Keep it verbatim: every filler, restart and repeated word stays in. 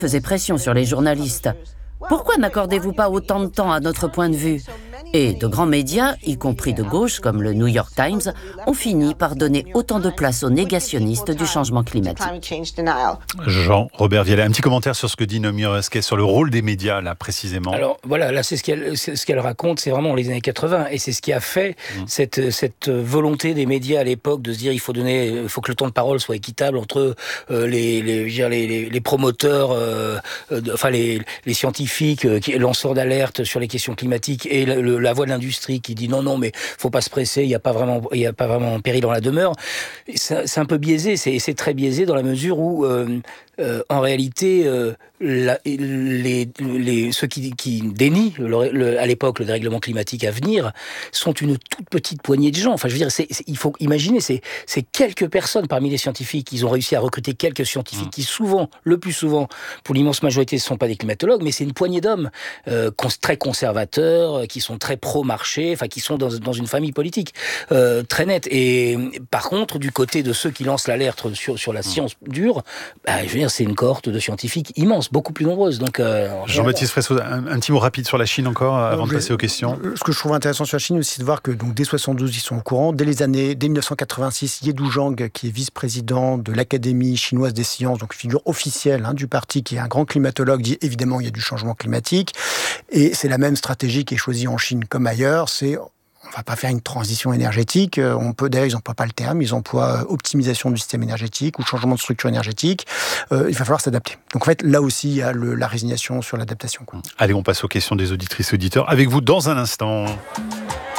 faisait pression sur les journalistes. Pourquoi n'accordez-vous pas autant de temps à notre point de vue ? Et de grands médias, y compris de gauche comme le New York Times, ont fini par donner autant de place aux négationnistes du changement climatique. Jean-Robert Vialet, un petit commentaire sur ce que dit Naomi Oreskes, sur le rôle des médias, là, précisément. Alors, voilà, là, c'est ce qu'elle, c'est ce qu'elle raconte, c'est vraiment les années quatre-vingts, et c'est ce qui a fait mmh. cette, cette volonté des médias à l'époque de se dire il faut donner, il faut que le temps de parole soit équitable entre euh, les, les, je veux dire, les, les, les promoteurs, euh, euh, enfin, les, les scientifiques, euh, qui, lanceurs d'alerte sur les questions climatiques, et le, le la voix de l'industrie qui dit non, non, mais faut pas se presser, il n'y a pas vraiment, il y a pas vraiment péril dans la demeure. C'est, c'est un peu biaisé, c'est, c'est très biaisé dans la mesure où, euh, euh, en réalité, euh, la, les, les, ceux qui, qui dénient le, le, à l'époque le dérèglement climatique à venir sont une toute petite poignée de gens. Enfin, je veux dire, c'est, c'est, il faut imaginer, c'est, c'est quelques personnes parmi les scientifiques. Ils ont réussi à recruter quelques scientifiques mmh. qui souvent, le plus souvent, pour l'immense majorité, ne sont pas des climatologues, mais c'est une poignée d'hommes euh, très conservateurs, qui sont très pro-marché, enfin qui sont dans, dans une famille politique euh, très nette. Et par contre, du côté de ceux qui lancent l'alerte sur, sur la science dure, bah, je veux dire, c'est une cohorte de scientifiques immense, beaucoup plus nombreuse. Donc, euh, Jean-Baptiste Fressoz, un, un petit mot rapide sur la Chine encore, avant non, de passer aux questions. Ce que je trouve intéressant sur la Chine aussi, c'est de voir que donc, dès soixante-douze, ils sont au courant. Dès les années, dès dix-neuf cent quatre-vingt-six, Ye Duzhang, qui est vice-président de l'Académie chinoise des sciences, donc figure officielle hein, du parti, qui est un grand climatologue, dit évidemment il y a du changement climatique. Et c'est la même stratégie qui est choisie en Chine comme ailleurs, c'est on va pas faire une transition énergétique, on peut, d'ailleurs ils n'emploient pas le terme, ils emploient optimisation du système énergétique ou changement de structure énergétique, euh, il va falloir s'adapter. Donc en fait là aussi il y a le, la résignation sur l'adaptation, quoi. Allez, on passe aux questions des auditrices et auditeurs avec vous dans un instant.